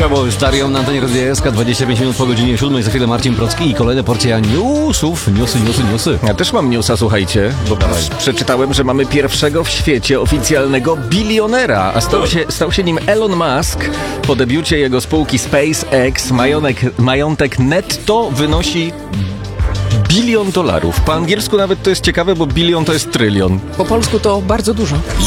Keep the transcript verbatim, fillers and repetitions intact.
Bo z Darią na antenie Radia S K dwadzieścia pięć minut po godzinie siódmej. Za chwilę Marcin Procki i kolejna porcja newsów. Newsy, newsy, newsy. Ja też mam newsa, słuchajcie, bo Dawaj. przeczytałem, że mamy pierwszego w świecie oficjalnego bilionera, a stał się, stał się nim Elon Musk. Po debiucie jego spółki SpaceX majątek, majątek netto wynosi bilion dolarów. Po angielsku nawet to jest ciekawe, bo bilion to jest trylion. Po polsku to bardzo dużo.